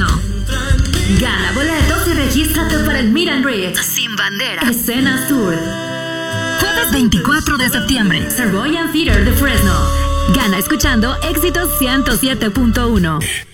Fresno. Gana boletos y regístrate para el Meet and Greet Sin Bandera, Escena Sur. Jueves 24 de septiembre, Savoy Theater de Fresno. Gana escuchando Éxitos 107.1.